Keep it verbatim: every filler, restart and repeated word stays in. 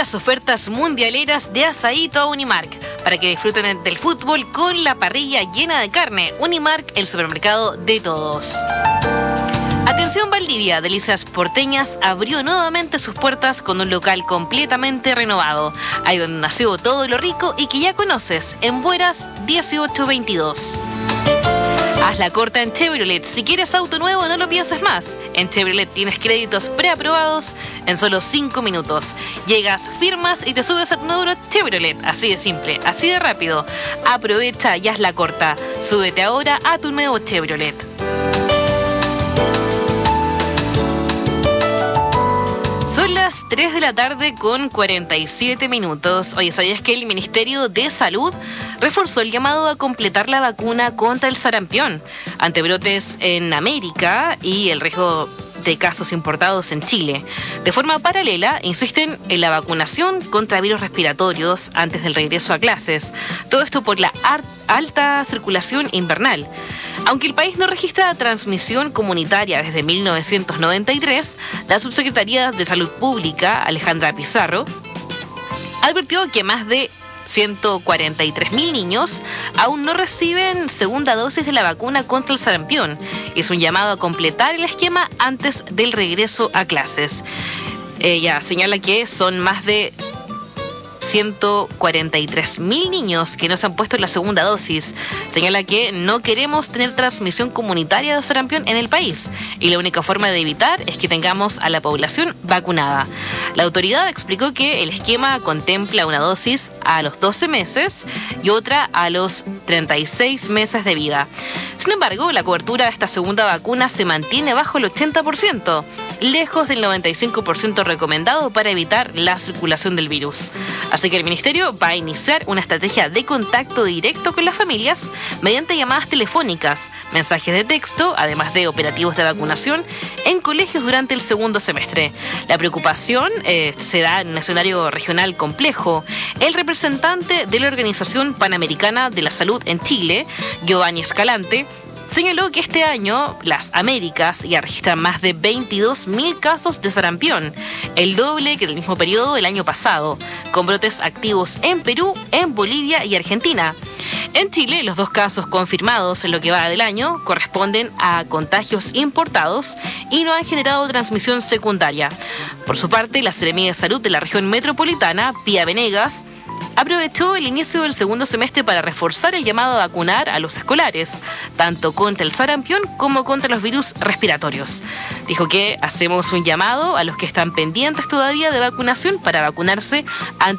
las ofertas mundialeras de Asaíto a Unimark para que disfruten del fútbol con la parrilla llena de carne. Unimark, el supermercado de todos. Atención Valdivia, Delicias Porteñas abrió nuevamente sus puertas con un local completamente renovado. Ahí donde nació todo lo rico y que ya conoces, en Bueras dieciocho veintidós. Haz la corta en Chevrolet. Si quieres auto nuevo, no lo pienses más. En Chevrolet tienes créditos preaprobados en solo cinco minutos. Llegas, firmas y te subes a tu nuevo Chevrolet. Así de simple, así de rápido. Aprovecha y haz la corta. Súbete ahora a tu nuevo Chevrolet. Son las tres de la tarde con cuarenta y siete minutos. Oye, ¿sabías que el Ministerio de Salud reforzó el llamado a completar la vacuna contra el sarampión ante brotes en América y el riesgo de casos importados en Chile? De forma paralela, insisten en la vacunación contra virus respiratorios antes del regreso a clases. Todo esto por la alta circulación invernal. Aunque el país no registra transmisión comunitaria desde mil novecientos noventa y tres, la Subsecretaría de Salud Pública, Alejandra Pizarro, advirtió que más de ciento cuarenta y tres mil niños aún no reciben segunda dosis de la vacuna contra el sarampión. Es un llamado a completar el esquema antes del regreso a clases. Ella señala que son más de ciento cuarenta y tres mil niños que no se han puesto la segunda dosis. Señala que no queremos tener transmisión comunitaria de sarampión en el país y la única forma de evitar es que tengamos a la población vacunada. La autoridad explicó que el esquema contempla una dosis a los doce meses y otra a los treinta y seis meses de vida. Sin embargo, la cobertura de esta segunda vacuna se mantiene bajo el ochenta por ciento, lejos del noventa y cinco por ciento recomendado para evitar la circulación del virus. Así que el Ministerio va a iniciar una estrategia de contacto directo con las familias mediante llamadas telefónicas, mensajes de texto, además de operativos de vacunación en colegios durante el segundo semestre. La preocupación eh, se da en un escenario regional complejo. El representante de la Organización Panamericana de la Salud en Chile, Giovanni Escalante, señaló que este año las Américas ya registran más de veintidós mil casos de sarampión, el doble que en el mismo periodo del año pasado, con brotes activos en Perú, en Bolivia y Argentina. En Chile, los dos casos confirmados en lo que va del año corresponden a contagios importados y no han generado transmisión secundaria. Por su parte, la Seremía de Salud de la región metropolitana, Pía Venegas, aprovechó el inicio del segundo semestre para reforzar el llamado a vacunar a los escolares, tanto contra el sarampión como contra los virus respiratorios. Dijo que hacemos un llamado a los que están pendientes todavía de vacunación para vacunarse ante